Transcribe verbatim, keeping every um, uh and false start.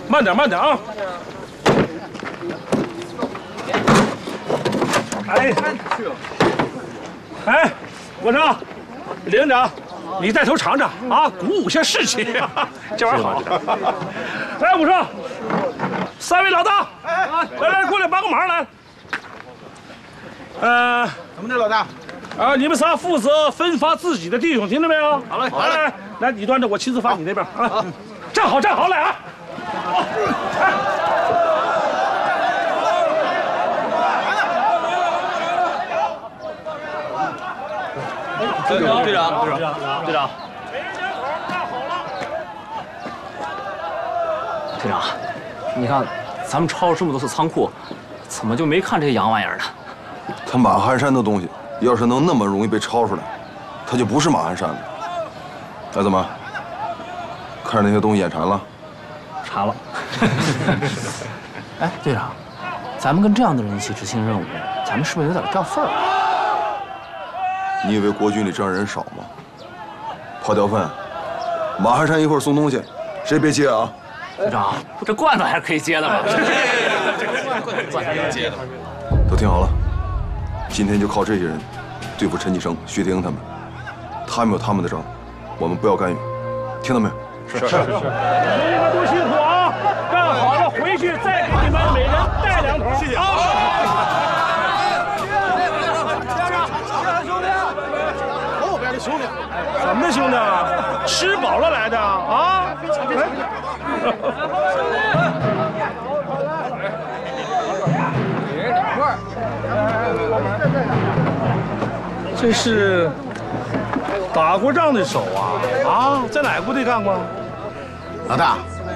慢点，慢点啊！哎，哎，我说，李营长，你带头尝尝啊，鼓舞下士气。这玩意儿好。来，我说，三位老大，哎，来来，过来帮个忙来。呃， 怎么的，老大？ 啊，你们仨负责分发自己的弟兄，听着没有？ 好嘞， 来来来，你端着，我亲自发你那边啊。站好，站好，来啊！ 队长，队长，队长，队长，队长，你看，咱们抄了这么多次仓库，怎么就没看这些洋玩意儿呢？ 他马鞍山的东西，要是能那么容易被抄出来，他就不是马鞍山的。那怎么？看着那些东西眼馋了？ 查了。哎，队长，咱们跟这样的人一起执行任务，咱们是不是有点掉份儿？ 你以为国军里这样人少吗？跑掉粪，马鞍山一会儿送东西，谁别接啊？ 队长，这罐头还是可以接的吧？ 罐头可以接的。 都听好了，今天就靠这些人对付陈继生、薛丁他们。他们有他们的招，我们不要干预，听到没有？ 是是是。兄弟们多辛苦啊！干好了回去再给你们每人带两桶。谢谢啊！ 兄弟，后边的兄弟， 怎么的，兄弟？吃饱了来的啊？这是打过仗的手啊！啊，在哪个部队干过？ 老大，